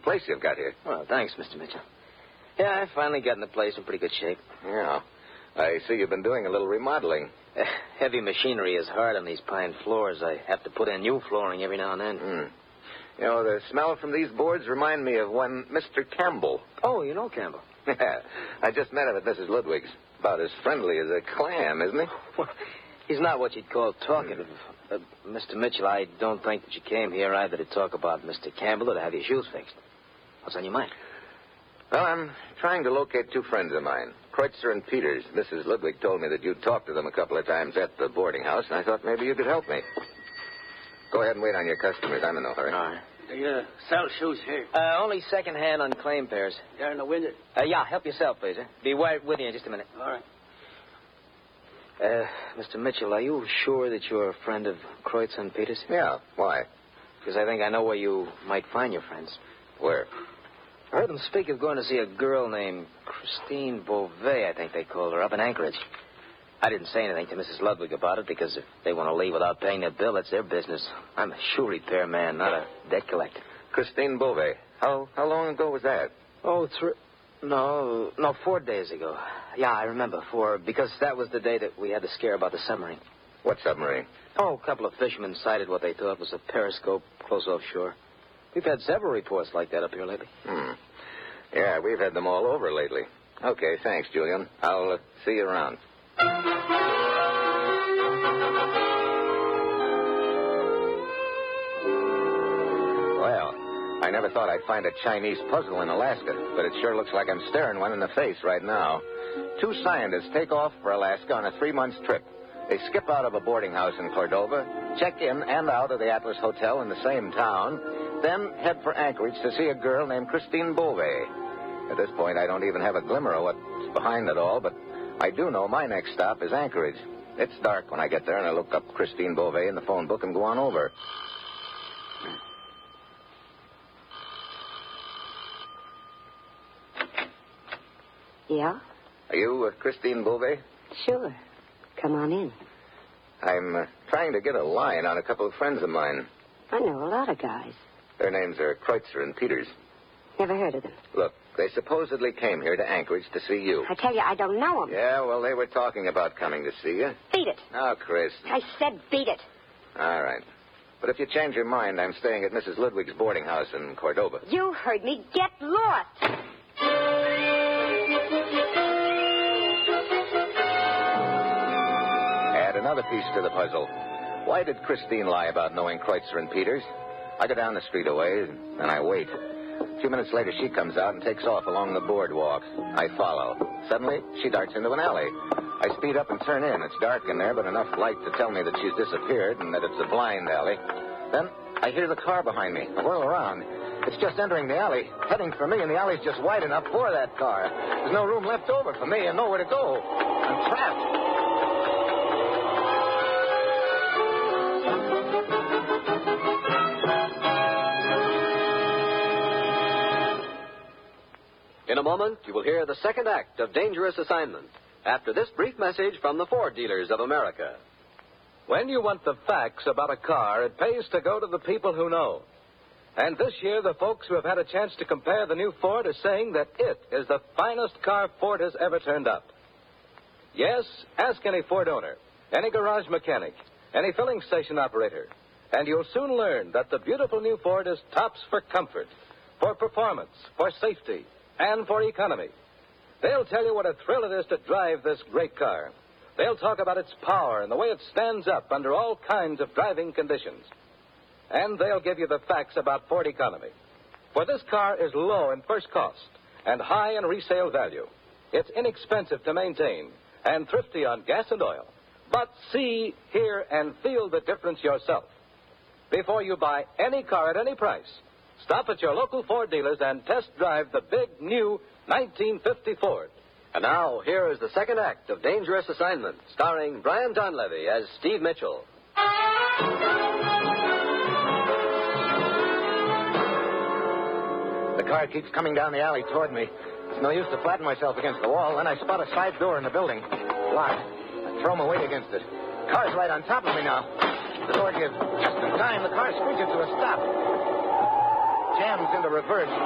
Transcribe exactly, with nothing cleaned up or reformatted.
place you've got here. Well, thanks, Mister Mitchell. Yeah, I finally got in the place in pretty good shape. Yeah. I see you've been doing a little remodeling. Uh, heavy machinery is hard on these pine floors. I have to put in new flooring every now and then. Mm. You know, the smell from these boards remind me of one Mister Campbell. Oh, you know Campbell? Yeah. I just met him at Missus Ludwig's. About as friendly as a clam, isn't he? Well, he's not what you'd call talkative. Uh, Mister Mitchell, I don't think that you came here either to talk about Mister Campbell or to have your shoes fixed. What's on your mind? Well, I'm trying to locate two friends of mine, Kreutzer and Peters. Missus Ludwig told me that you'd talked to them a couple of times at the boarding house, and I thought maybe you could help me. Go ahead and wait on your customers. I'm in no hurry. All right. They uh, sell shoes here. Uh, only second-hand unclaimed pairs. They're in the window. Uh, yeah, help yourself, please. Eh? Be right with you in just a minute. All right. Uh, Mister Mitchell, are you sure that you're a friend of Kreutzer and Peters? Yeah, why? Because I think I know where you might find your friends. Where? I heard them speak of going to see a girl named Christine Beauvais, I think they called her, up in Anchorage. I didn't say anything to Missus Ludwig about it because if they want to leave without paying their bill, that's their business. I'm a shoe repair man, not a debt collector. Christine Beauvais. How how long ago was that? Oh, three... No, no, four days ago. Yeah, I remember, four, because that was the day that we had the scare about the submarine. What submarine? Oh, a couple of fishermen sighted what they thought was a periscope close offshore. We've had several reports like that up here lately. Hmm. Yeah, we've had them all over lately. Okay, thanks, Julian. I'll uh, see you around. Well, I never thought I'd find a Chinese puzzle in Alaska, but it sure looks like I'm staring one in the face right now. Two scientists take off for Alaska on a three-month trip. They skip out of a boarding house in Cordova, check in and out of the Atlas Hotel in the same town, then head for Anchorage to see a girl named Christine Beauvais. At this point, I don't even have a glimmer of what's behind it all, but I do know my next stop is Anchorage. It's dark when I get there, and I look up Christine Beauvais in the phone book and go on over. Yeah? Are you uh, Christine Beauvais? Sure. Come on in. I'm uh, trying to get a line on a couple of friends of mine. I know a lot of guys. Their names are Kreutzer and Peters. Never heard of them. Look, they supposedly came here to Anchorage to see you. I tell you, I don't know them. Yeah, well, they were talking about coming to see you. Beat it. Oh, Chris. I said beat it. All right. But if you change your mind, I'm staying at Missus Ludwig's boarding house in Cordova. You heard me. Get lost. Add another piece to the puzzle. Why did Christine lie about knowing Kreutzer and Peters? I go down the street a ways, and I wait. A few minutes later, she comes out and takes off along the boardwalk. I follow. Suddenly, she darts into an alley. I speed up and turn in. It's dark in there, but enough light to tell me that she's disappeared and that it's a blind alley. Then I hear the car behind me. I whirl around. It's just entering the alley, heading for me, and the alley's just wide enough for that car. There's no room left over for me and nowhere to go. I'm trapped. In a moment, you will hear the second act of Dangerous Assignment after this brief message from the Ford dealers of America. When you want the facts about a car, it pays to go to the people who know. And this year, the folks who have had a chance to compare the new Ford are saying that it is the finest car Ford has ever turned up. Yes, ask any Ford owner, any garage mechanic, any filling station operator, and you'll soon learn that the beautiful new Ford is tops for comfort, for performance, for safety, and for economy. They'll tell you what a thrill it is to drive this great car. They'll talk about its power and the way it stands up under all kinds of driving conditions. And they'll give you the facts about Ford economy. For this car is low in first cost and high in resale value. It's inexpensive to maintain and thrifty on gas and oil. But see, hear, and feel the difference yourself. Before you buy any car at any price, stop at your local Ford dealers and test drive the big, new nineteen fifty Ford. And now, here is the second act of Dangerous Assignment, starring Brian Donlevy as Steve Mitchell. The car keeps coming down the alley toward me. It's no use to flatten myself against the wall. Then I spot a side door in the building. Locked. I throw my weight against it. The car's right on top of me now. The door gives just in time. The car screeches to a stop. Jams into reverse.